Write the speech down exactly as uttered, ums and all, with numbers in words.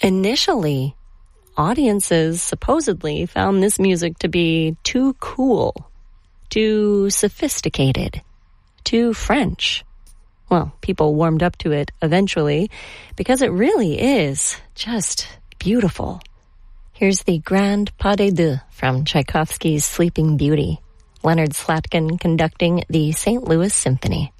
Initially, audiences supposedly found this music to be too cool, too sophisticated, too French. Well, people warmed up to it eventually because it really is just beautiful. Here's the Grand Pas de Deux from Tchaikovsky's Sleeping Beauty. Leonard Slatkin conducting the Saint Louis Symphony.